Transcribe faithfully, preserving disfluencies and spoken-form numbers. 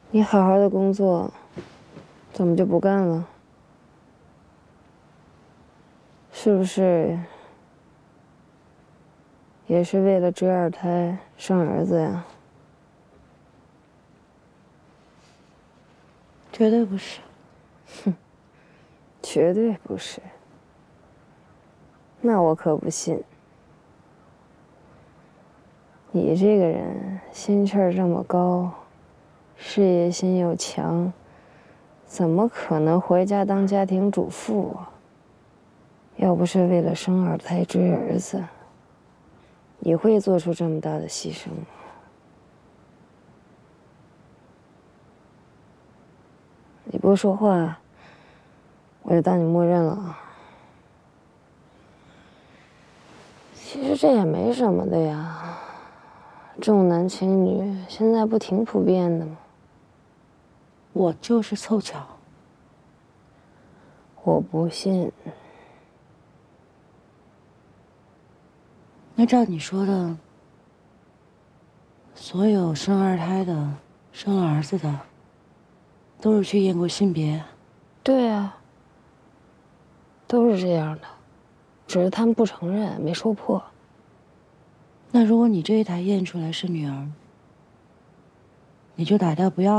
你好好的工作，怎么就不干了？是不是也是为了追二胎生儿子呀？ 绝对不是。 哼，绝对不是。那我可不信。你这个人心气儿这么高，事业心又强，怎么可能回家当家庭主妇啊？要不是为了生二胎追儿子，你会做出这么大的牺牲吗？你不说话，我就当你默认了。其实这也没什么的呀，重男轻女现在不挺普遍的吗？ 我就是凑巧。 我不信。 那照你说的，所有生二胎的、生了儿子的，都是去验过性别？ 对啊，都是这样的，只是他们不承认，没说破。 那如果你这一胎验出来是女儿，你就打掉不要？